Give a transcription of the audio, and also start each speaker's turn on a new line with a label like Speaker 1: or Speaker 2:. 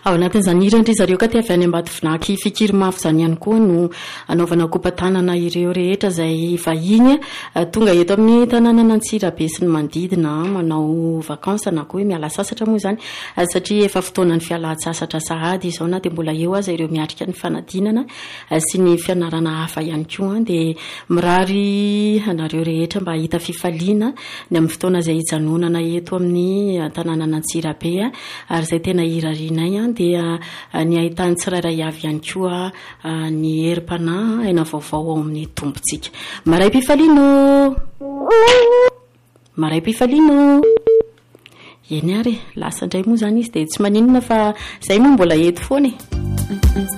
Speaker 1: ao anatin'izany irandry zareo ka tiavy any ambady vinaky fikiry mafy zany ihany koa no anaovana kopatanana ireo rehetra zay vahiny tonga eto amin'ny tanàna n'Antsirabe sy ny manodidina manao vakansa na koa hoe miala sasatra moa zany satria efa fotoanan'ny fialan-tsasatra sahady izao na dia mbola eo aza ireo miatrika ny fanadinana sy ny fianarana hafa ihany koa dia mirary anareo rehetra mba hita fifaliana ny amin'ny fotoana izay hijanonana eto amin'ny tanàna n'Antsirabe ary izay tena irarinay dia ny ahitany tsirairay avy ihany koa ny herim-panahy aina vaovao ao amin'ny tompontsika. Maray Pifalino eny ary lasa indray moa zany izy dia tsy maninona fa izay moa mbola eto foana